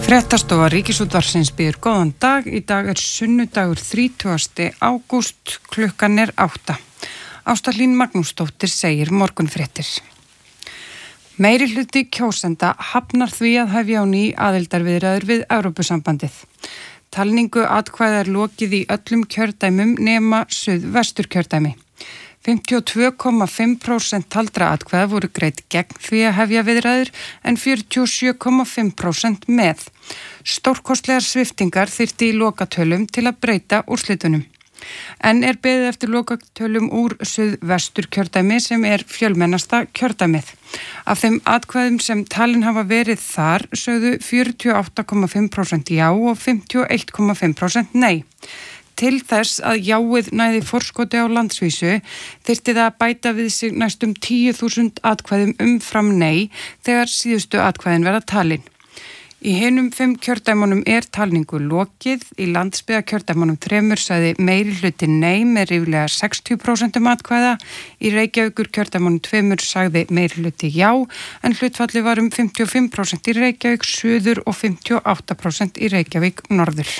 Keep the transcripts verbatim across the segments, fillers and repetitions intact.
Fréttastofa Ríkisútvarpsins býður góðan dag. Í dag er sunnudagur þrítugasti ágúst, klukkan er átta. Ásta Hlín Magnúsdóttir segir morgunfréttir. Meiri hluti kjósenda hafnar því að hefja á ný aðildarviðræður við Evrópusambandið. Talningu atkvæða er lokið í öllum kjördæmum nema suðvesturkjördæmi. fimmtíu og tvö komma fimm prósent taldra atkvæða voru greidd gegn því að hefja viðræður en fjörutíu og sjö komma fimm prósent með. Stórkostlegar sviptingar þyrfti í lokatölum til að breyta úrslitunum. En er beðið eftir lokatölum úr suðvesturkjördæmi sem er fjölmennasta kjördæmið. Af þeim atkvæðum sem talin hafa verið þar sögðu fjörutíu og átta komma fimm prósent já og fimmtíu og eitt komma fimm prósent nei. Til þess að jáið næði forskoti á landsvísu þyrfti það að bæta við sig næstum tíu þúsund atkvæðum umfram nei þegar síðustu atkvæðin verða talin. Í hinum fimm kjördæmunum er talningu lokið. Í landsbyggðarkjördæmunum þremur sagði meiri hluti nei með ríflega sextíu prósent atkvæða. Í Reykjavíkur kjördæmunum tveimur sagði meiri hluti já en hlutfalli var um fimmtíu og fimm prósent í Reykjavík suður og fimmtíu og átta prósent í Reykjavík norður.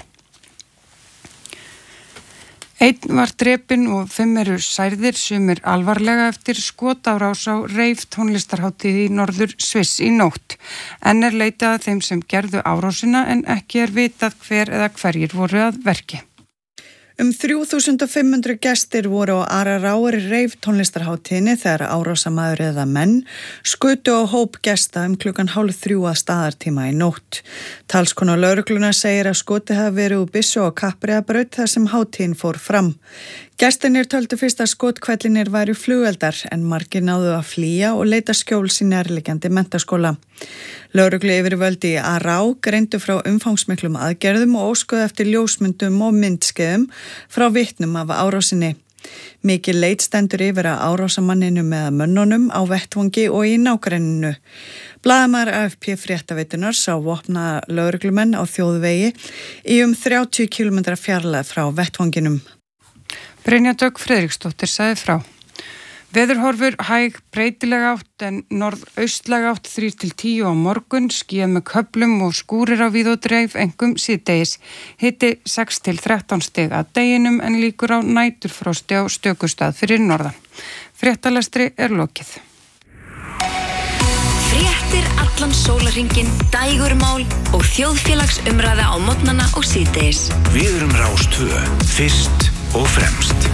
Einn var drepinn og fimm eru særðir, sumir alvarlega eftir skotárás á reif tónlistarhátíð í Norður Sviss í nótt. Enn er leitað að þeim sem gerðu árásina en ekki er vitað hver eða hverjir voru að verki. Um þrjú þúsund og fimm hundruð gestir voru á Araráir reif tónlistarhátíðinni þegar árásamaður eða menn skutu á hóp gesta um klukkan hálf þrjú að staðartíma í nótt. Talskona lögreglunnar segir að skoti hafi verið úr byssu og Kappreiðarbraut þar sem hátíðin fór fram. Gestirnir töldu fyrst að skotkvellinir væru flugeldar en margir náðu að flýja og leita skjóls í nærliggjandi menntaskóla. Lögreglu yfirvöld í Ará greindu frá umfangsmiklum aðgerðum og óskuðu eftir ljósmyndum og myndskeiðum frá vitnum af árásinni. Mikil leit stendur yfir að árásamanninum eða mönnunum á vettvangi og í nágrenninu. Blaðamaður A F P fréttaveitunar sá vopna lögreglumenn á þjóðvegi í um þrjátíu kílómetra fjarlægð frá vettvanginum. Brynja Dögg Friðriksdóttir sagði frá. Veðurhorfur hæg breytileg átt en norðaustlæg átt þrír til tíu á morgun, skýjað með köflum og skúrir á víð og dreif, einkum síðdegis. Hiti sex til þrettán stig að deginum en líkur á næturfrosti á stökustað fyrir norðan. Fréttalestri er lokið. Fréttir allan sólarhringinn, dægurmál og þjóðfélagsumræða á morgnana og síðdegis. Við erum Rás tvö, fyrst og fremst.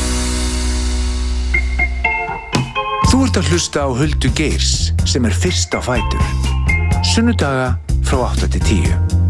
Þú ert að hlusta á Huldu Geirs sem er fyrst á fætur. Sunnudaga frá átta til tíu.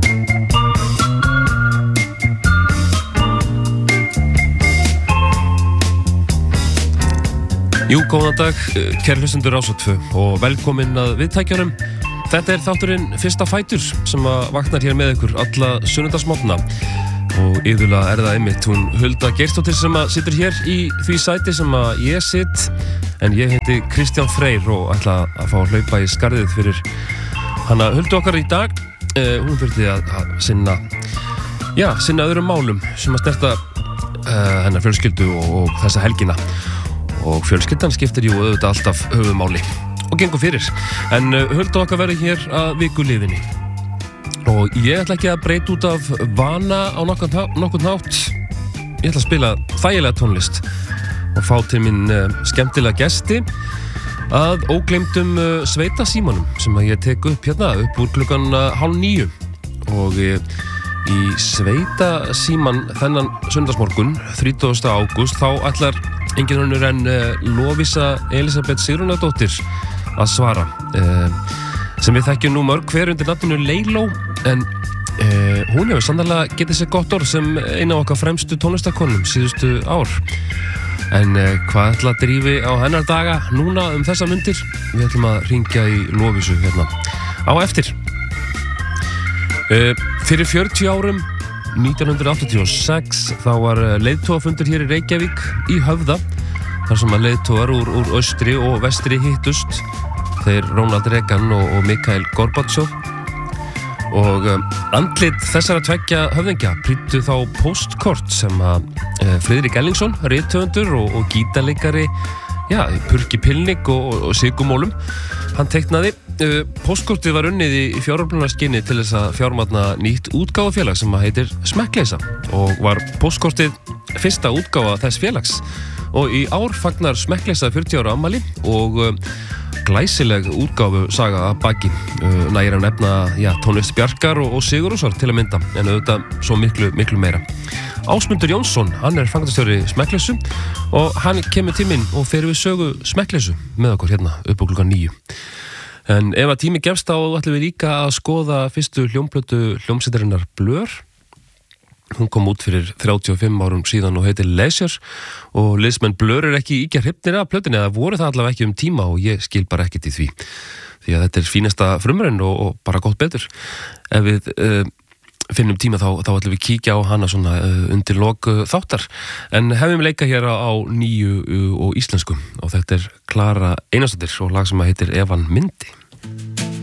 Jú, góðan dag, kæru hlustendur Rás tvö og velkomin að viðtækjunum. Þetta er þátturinn fyrst á fætur sem að vaknar hér með ykkur alla sunnudagsmorgna. Og yfirlega er það einmitt hún Hulda Geirsdóttir sem að situr hér í því sæti sem að ég sitt en ég heiti Kristján Freyr og ætla að fá að hlaupa í skarðið fyrir hana Huldu okkar í dag. Eh, hún þurfti að, að sinna, já, sinna öðrum málum sem að snerta uh, hennar fjölskyldu og, og þessa helgina og fjölskyldan skiptir jú auðvitað alltaf höfuðmáli og gengur fyrir en uh, Hulda okkar verður hér að viku liðinni. Og ég ætla ekki að breyta út af vana á nokkurn nátt. Ég ætla að spila þægilega tónlist og fá til mín uh, skemmtilega gesti að ógleymdum uh, Sveita símanum sem að ég tek upp hérna upp úr klukkan uh, hálf níu. Og uh, í Sveita síman þennan sunnudagsmorgun, þrítugasta ágúst, þá ætlar engin önnur en uh, Lovísa Elísabet Sigrúnardóttir að svara. Uh, sem við þekkjum nú mörg hver undir nafninu Leiló en eh, hún hefur sannarlega getið sér gott orð sem eina af okkar fremstu tónlistarkonum síðustu ár en eh, hvað ætla að drífi á hennar daga núna um þessa mundir? Við ætlum að hringja í Lovísu hérna á eftir. eh, Fyrir fjörutíu árum nítján hundruð áttatíu og sex þá var leiðtogafundur hér í Reykjavík í Höfða þar sem að leiðtogar úr, úr austri og vestri hittust þeir Ronald Reagan og, og Mikhail Gorbachev og um, andlit þessara tveggja höfðingja prýddu þá póstkort sem að uh, Friðrik Ellingsson, rithöfundur og, og gítarleikari, já, Purki Pilnik og, og, og Sigurmólum, hann teiknaði uh, póstkortið var unnið í fjáröflunarskyni til þess að fjármagna nýtt útgáfufélag sem heitir Smekkleysa og var póstkortið fyrsta útgáfa þess félags og í ár fagnar Smekkleysa fjörutíu ára afmæli og uh, glæsileg útgáfu saga að baki uh, nægir að nefna já, tónlist Bjarkar og, og Sigurrósar til að mynda en auðvitað svo miklu, miklu meira. Ásmundur Jónsson, hann er framkvæmdastjóri Smekkleysu og hann kemur tíminn og fer við sögu Smekkleysu með okkur hérna upp á klukkan níu. En ef að tími gefst á ætlum við líka að skoða fyrstu hljómplötu hljómsveitarinnar Blur. Hún kom út fyrir þrjátíu og fimm árum síðan og heitir Leisure og liðsmenn Blur er ekki íkja hrifnir af plötunni eða voru það allavega ekki um tíma og ég skil bara ekkert í því því að þetta er fínasta frumraun og, og bara gott betur. Ef við uh, finnum tíma þá, þá ætlum við kíkja á hana svona uh, undir lok uh, þáttar en hefum leika hér á, á nýju uh, og íslensku og þetta er Klara Einarsdóttir og lag sem heitir Evan Myndi.